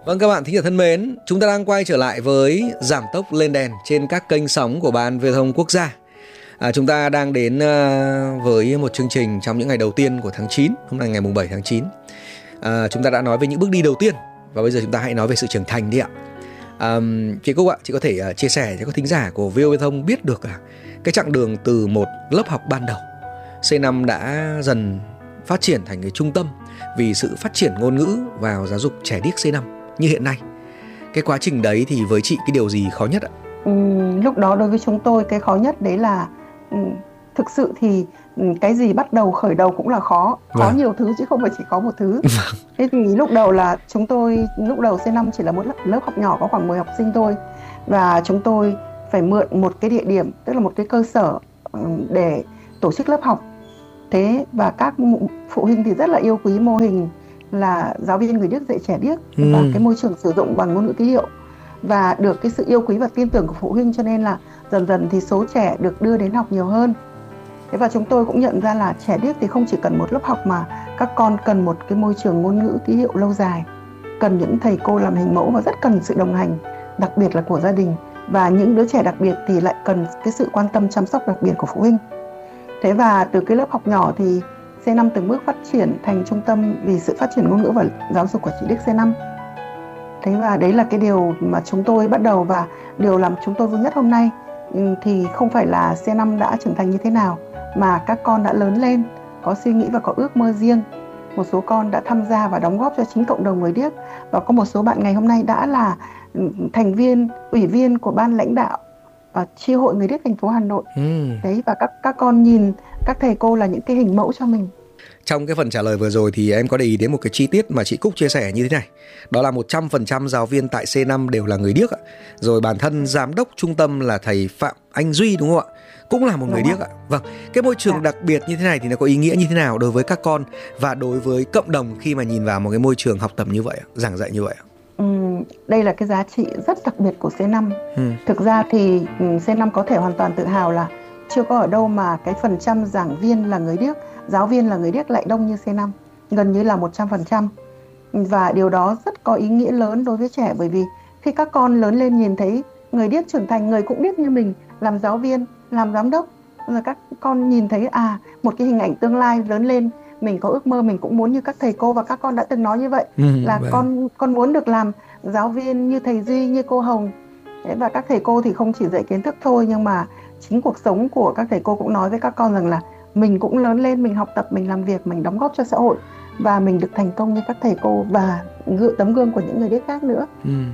Vâng, các bạn thính giả thân mến, chúng ta đang quay trở lại với Giảm tốc lên đèn trên các kênh sóng của Ban Viễn thông Quốc gia. Chúng ta đang đến với một chương trình trong những ngày đầu tiên của tháng 9, hôm nay ngày 7 tháng 9. Chúng ta đã nói về những bước đi đầu tiên và bây giờ chúng ta hãy nói về sự trưởng thành đi ạ. Chị Cúc ạ, chị có thể chia sẻ cho các thính giả của VOV Thông biết được cái chặng đường từ một lớp học ban đầu, C5 đã dần phát triển thành cái trung tâm vì sự phát triển ngôn ngữ vào giáo dục trẻ điếc C5 như hiện nay. Cái quá trình đấy thì với chị cái điều gì khó nhất ạ? Lúc đó đối với chúng tôi cái khó nhất đấy là thực sự thì cái gì bắt đầu khởi đầu cũng là khó nhiều thứ chứ không phải chỉ có một thứ. Thế thì lúc đầu là lúc đầu C5 chỉ là một lớp học nhỏ có khoảng 10 học sinh thôi, và chúng tôi phải mượn một cái địa điểm, tức là một cái cơ sở để tổ chức lớp học. Thế và các phụ huynh thì rất là yêu quý mô hình là giáo viên người điếc dạy trẻ điếc và cái môi trường sử dụng bằng ngôn ngữ ký hiệu, và được cái sự yêu quý và tin tưởng của phụ huynh, cho nên là dần dần thì số trẻ được đưa đến học nhiều hơn. Thế và chúng tôi cũng nhận ra là trẻ điếc thì không chỉ cần một lớp học mà các con cần một cái môi trường ngôn ngữ ký hiệu lâu dài, cần những thầy cô làm hình mẫu và rất cần sự đồng hành, đặc biệt là của gia đình, và những đứa trẻ đặc biệt thì lại cần cái sự quan tâm chăm sóc đặc biệt của phụ huynh. Thế và từ cái lớp học nhỏ thì C5 từng bước phát triển thành trung tâm vì sự phát triển ngôn ngữ và giáo dục của trẻ điếc C5. Thế và đấy là cái điều mà chúng tôi bắt đầu, và điều làm chúng tôi vui nhất hôm nay thì không phải là C5 đã trưởng thành như thế nào, mà các con đã lớn lên, có suy nghĩ và có ước mơ riêng. Một số con đã tham gia và đóng góp cho chính cộng đồng người điếc, và có một số bạn ngày hôm nay đã là thành viên, ủy viên của ban lãnh đạo chi hội người điếc thành phố Hà Nội. Đấy, và các con nhìn các thầy cô là những cái hình mẫu cho mình. Trong cái phần trả lời vừa rồi thì em có để ý đến một cái chi tiết mà chị Cúc chia sẻ như thế này. Đó là 100% giáo viên tại C5 đều là người điếc ạ. Rồi bản thân giám đốc trung tâm là thầy Phạm Anh Duy, đúng không ạ? Cũng là một người điếc ạ. Vâng, cái môi trường đặc biệt như thế này thì nó có ý nghĩa như thế nào đối với các con và đối với cộng đồng khi mà nhìn vào một cái môi trường học tập như vậy, giảng dạy như vậy ạ? Đây là cái giá trị rất đặc biệt của C5. Thực ra thì C5 có thể hoàn toàn tự hào là chưa có ở đâu mà cái phần trăm giảng viên là người điếc, giáo viên là người điếc lại đông như C5, gần như là 100%. Và điều đó rất có ý nghĩa lớn đối với trẻ, bởi vì khi các con lớn lên nhìn thấy người điếc trưởng thành, người cũng điếc như mình, làm giáo viên, làm giám đốc, rồi các con nhìn thấy một cái hình ảnh tương lai lớn lên, mình có ước mơ, mình cũng muốn như các thầy cô, và các con đã từng nói như vậy, là con muốn được làm giáo viên như thầy Duy, như cô Hồng. Và các thầy cô thì không chỉ dạy kiến thức thôi, nhưng mà chính cuộc sống của các thầy cô cũng nói với các con rằng là mình cũng lớn lên, mình học tập, mình làm việc, mình đóng góp cho xã hội, và mình được thành công như các thầy cô và tấm gương của những người điếc khác nữa.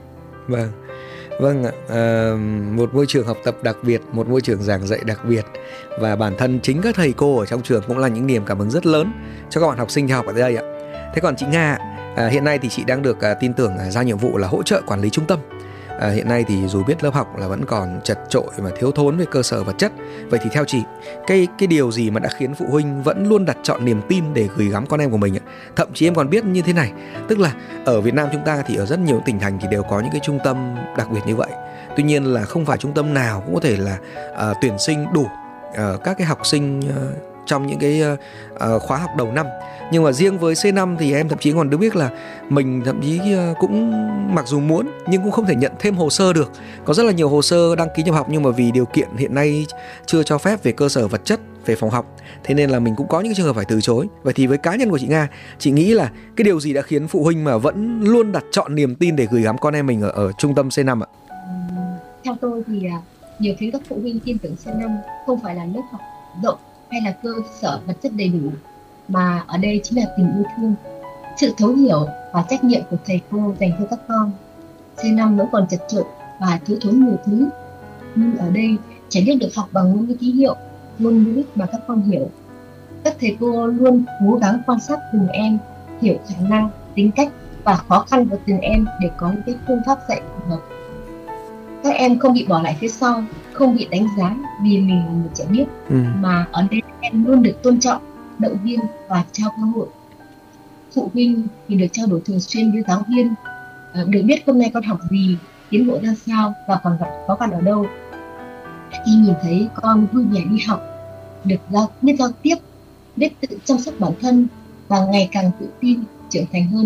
Vâng ạ, một môi trường học tập đặc biệt, một môi trường giảng dạy đặc biệt, và bản thân chính các thầy cô ở trong trường cũng là những niềm cảm hứng rất lớn cho các bạn học sinh theo học ở đây ạ. Thế còn chị Nga, hiện nay thì chị đang được tin tưởng giao nhiệm vụ là hỗ trợ quản lý trung tâm. Hiện nay thì dù biết lớp học là vẫn còn chật chội và thiếu thốn về cơ sở vật chất, vậy thì theo chị, cái điều gì mà đã khiến phụ huynh vẫn luôn đặt trọn niềm tin để gửi gắm con em của mình ạ? Thậm chí em còn biết như thế này, tức là ở Việt Nam chúng ta thì ở rất nhiều tỉnh thành thì đều có những cái trung tâm đặc biệt như vậy. Tuy nhiên là không phải trung tâm nào cũng có thể là tuyển sinh đủ các cái học sinh trong những cái khóa học đầu năm. Nhưng mà riêng với C5 thì em thậm chí còn được biết là mình thậm chí cũng mặc dù muốn nhưng cũng không thể nhận thêm hồ sơ được. Có rất là nhiều hồ sơ đăng ký nhập học nhưng mà vì điều kiện hiện nay chưa cho phép về cơ sở vật chất, về phòng học, thế nên là mình cũng có những trường hợp phải từ chối. Vậy thì với cá nhân của chị Nga, chị nghĩ là cái điều gì đã khiến phụ huynh mà vẫn luôn đặt trọn niềm tin để gửi gắm con em mình ở trung tâm C5 ạ? Theo tôi thì nhiều khi các phụ huynh tin tưởng C5 không phải là lớp học rộng hay là cơ sở vật chất đầy đủ, mà ở đây chính là tình yêu thương, sự thấu hiểu và trách nhiệm của thầy cô dành cho các con. C5 vẫn còn chật chội và thiếu thốn nhiều thứ, nhưng ở đây trẻ điếc được học bằng ngôn ngữ ký hiệu, ngôn ngữ mà các con hiểu. Các thầy cô luôn cố gắng quan sát từng em, hiểu khả năng, tính cách và khó khăn của từng em để có những cái phương pháp dạy phù hợp. Các em không bị bỏ lại phía sau, không bị đánh giá vì mình là một trẻ điếc, mà ở đây em luôn được tôn trọng, động viên và trao cơ hội. Phụ huynh thì được trao đổi thường xuyên với giáo viên, được biết hôm nay con học gì, tiến bộ ra sao và còn gặp khó khăn ở đâu. Khi nhìn thấy con vui vẻ đi học, được giao tiếp, biết tự chăm sóc bản thân và ngày càng tự tin, trưởng thành hơn,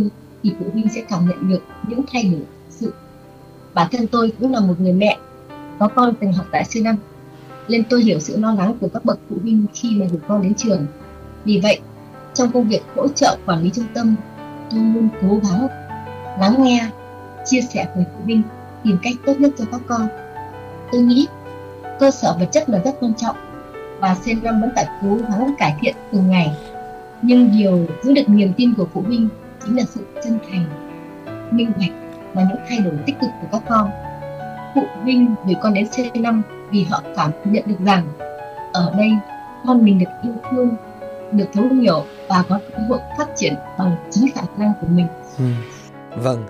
thì phụ huynh sẽ cảm nhận được những thay đổi thực sự. Bản thân tôi cũng là một người mẹ có con từng học tại C5, nên tôi hiểu sự lo lắng của các bậc phụ huynh khi mà gửi con đến trường. Vì vậy, trong công việc hỗ trợ quản lý trung tâm, tôi luôn cố gắng lắng nghe, chia sẻ với phụ huynh, tìm cách tốt nhất cho các con. Tôi nghĩ cơ sở vật chất là rất quan trọng và C5 vẫn phải cố gắng cải thiện từng ngày. Nhưng điều giữ được niềm tin của phụ huynh chính là sự chân thành, minh bạch và những thay đổi tích cực của các con. Phụ huynh gửi con đến C5 vì họ cảm nhận được rằng ở đây con mình được yêu thương, được thấu hiểu và có cơ hội phát triển bằng chính khả năng của mình. Vâng,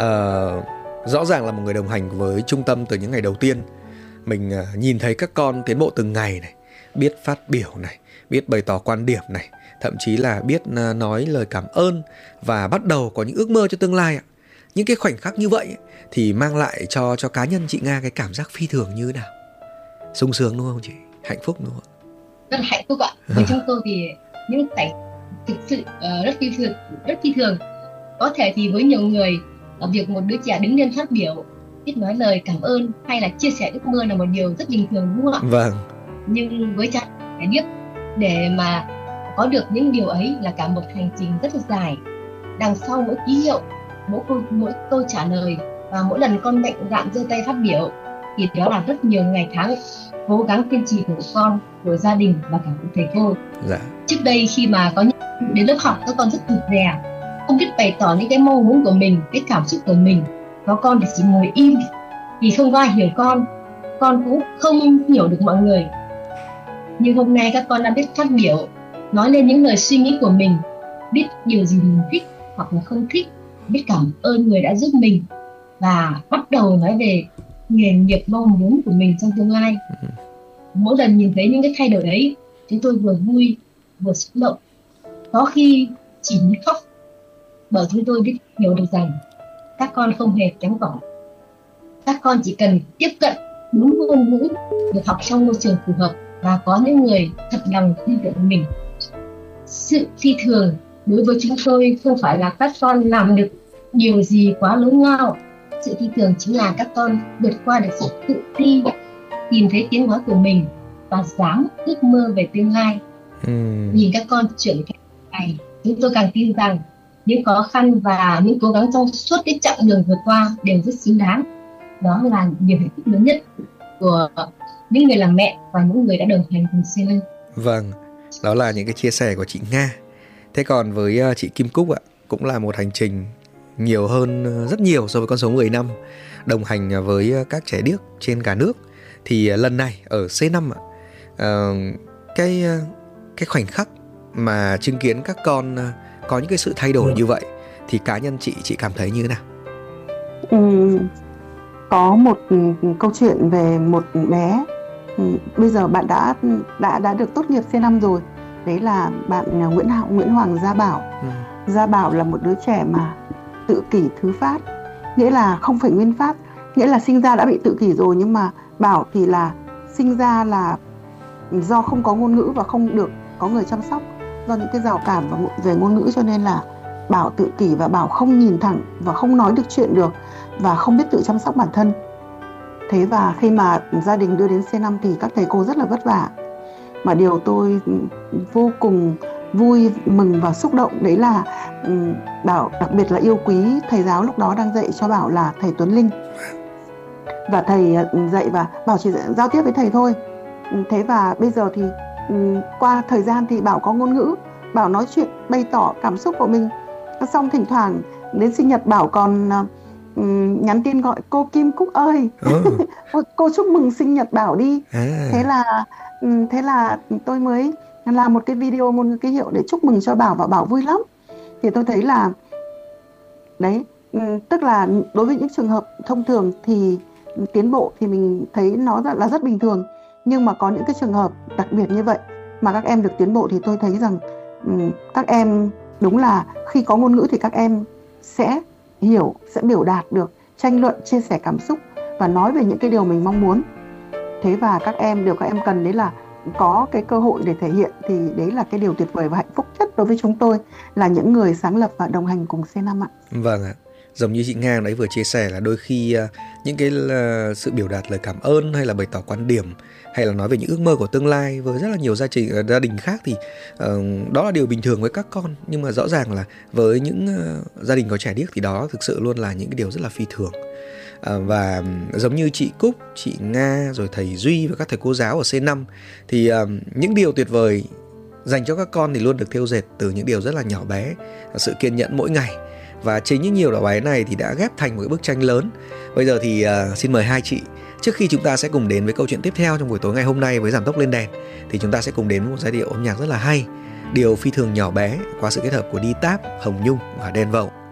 rõ ràng là một người đồng hành với trung tâm từ những ngày đầu tiên. Mình nhìn thấy các con tiến bộ từng ngày này, biết phát biểu này, biết bày tỏ quan điểm này, thậm chí là biết nói lời cảm ơn và bắt đầu có những ước mơ cho tương lai ạ. Những cái khoảnh khắc như vậy thì mang lại cho cá nhân chị Nga cái cảm giác phi thường như thế nào? Sung sướng đúng không chị? Hạnh phúc đúng không ạ? Rất là hạnh phúc ạ. Với chúng tôi thì những cảnh thực sự rất phi thường. Có thể thì với nhiều người, việc một đứa trẻ đứng lên phát biểu, biết nói lời cảm ơn hay là chia sẻ ước mơ là một điều rất bình thường đúng không ạ? Vâng. Nhưng với cha phải biết, để mà có được những điều ấy là cả một hành trình rất là dài. Đằng sau mỗi ký hiệu, mỗi câu trả lời và mỗi lần con mạnh dạn giơ tay phát biểu thì đó là rất nhiều ngày tháng cố gắng kiên trì của con, của gia đình và cả của thầy cô. Dạ. Trước đây khi mà có đến lớp học, các con rất rụt rè, không biết bày tỏ những cái mong muốn của mình, cái cảm xúc của mình. Có con thì chỉ ngồi im vì không có ai hiểu con cũng không hiểu được mọi người. Nhưng hôm nay các con đã biết phát biểu, nói lên những lời suy nghĩ của mình, biết điều gì mình thích hoặc là không thích, biết cảm ơn người đã giúp mình và bắt đầu nói về nghề nghiệp mong muốn của mình trong tương lai. Mỗi lần nhìn thấy những cái thay đổi ấy, chúng tôi vừa vui vừa xúc động, có khi chỉ muốn khóc, bởi chúng tôi biết hiểu được rằng các con không hề kém cỏi. Các con chỉ cần tiếp cận đúng ngôn ngữ, được học trong môi trường phù hợp và có những người thật lòng tin tưởng mình. Sự phi thường đối với chúng tôi không phải là các con làm được điều gì quá lớn lao. Sự phi thường chính là các con vượt qua được sự tự ti, tìm thấy tiếng nói của mình và dám ước mơ về tương lai. Nhìn các con trưởng thành này, chúng tôi càng tin rằng những khó khăn và những cố gắng trong suốt cái chặng đường vượt qua đều rất xứng đáng. Đó là niềm hạnh phúc lớn nhất của những người làm mẹ và những người đã đồng hành cùng C5. Vâng, đó là những cái chia sẻ của chị Nga. Thế còn với chị Kim Cúc ạ, cũng là một hành trình nhiều hơn rất nhiều so với con số 10 năm đồng hành với các trẻ điếc trên cả nước. Thì lần này ở C5 ạ, cái khoảnh khắc mà chứng kiến các con có những cái sự thay đổi như vậy thì cá nhân chị cảm thấy như thế nào? Có một câu chuyện về một bé. Bây giờ bạn đã được tốt nghiệp C5 rồi. Đấy là bạn Nguyễn Hoàng Gia Bảo. Gia Bảo là một đứa trẻ mà tự kỷ thứ phát, nghĩa là không phải nguyên phát, nghĩa là sinh ra đã bị tự kỷ rồi, nhưng mà Bảo thì là sinh ra là do không có ngôn ngữ và không được có người chăm sóc, do những cái rào cản về ngôn ngữ, cho nên là Bảo tự kỷ và Bảo không nhìn thẳng và không nói được chuyện được và không biết tự chăm sóc bản thân. Thế và khi mà gia đình đưa đến C5 thì các thầy cô rất là vất vả. Mà điều tôi vô cùng vui mừng và xúc động đấy là Bảo đặc biệt là yêu quý thầy giáo lúc đó đang dạy cho Bảo là thầy Tuấn Linh. Và thầy dạy và Bảo chỉ giao tiếp với thầy thôi. Thế và bây giờ thì qua thời gian thì Bảo có ngôn ngữ, Bảo nói chuyện, bày tỏ cảm xúc của mình. Xong thỉnh thoảng đến sinh nhật Bảo còn nhắn tin gọi cô Kim Cúc ơi, cô chúc mừng sinh nhật Bảo đi. Thế là tôi mới làm một cái video, một cái hiệu để chúc mừng cho Bảo và Bảo vui lắm. Thì tôi thấy là đấy, tức là đối với những trường hợp thông thường thì tiến bộ thì mình thấy nó là rất bình thường. Nhưng mà có những cái trường hợp đặc biệt như vậy mà các em được tiến bộ thì tôi thấy rằng các em đúng là khi có ngôn ngữ thì các em sẽ hiểu, sẽ biểu đạt được, tranh luận, chia sẻ cảm xúc và nói về những cái điều mình mong muốn. Thế và các em, điều các em cần đấy là có cái cơ hội để thể hiện thì đấy là cái điều tuyệt vời và hạnh phúc nhất đối với chúng tôi là những người sáng lập và đồng hành cùng C5 ạ. Vâng ạ. Giống như chị Nga đấy vừa chia sẻ là đôi khi những cái sự biểu đạt lời cảm ơn hay là bày tỏ quan điểm hay là nói về những ước mơ của tương lai với rất là nhiều gia đình khác thì đó là điều bình thường với các con. Nhưng mà rõ ràng là với những gia đình có trẻ điếc thì đó thực sự luôn là những cái điều rất là phi thường. Và giống như chị Cúc, chị Nga, rồi thầy Duy và các thầy cô giáo ở C5 thì những điều tuyệt vời dành cho các con thì luôn được thêu dệt từ những điều rất là nhỏ bé, sự kiên nhẫn mỗi ngày. Và chính những nhiều nhỏ bé này thì đã ghép thành một cái bức tranh lớn. Bây giờ thì xin mời hai chị, trước khi chúng ta sẽ cùng đến với câu chuyện tiếp theo trong buổi tối ngày hôm nay với Giảm Tốc Lên Đèn, thì chúng ta sẽ cùng đến với một giai điệu âm nhạc rất là hay, điều phi thường nhỏ bé qua sự kết hợp của Đi Táp, Hồng Nhung và Đen Vâu.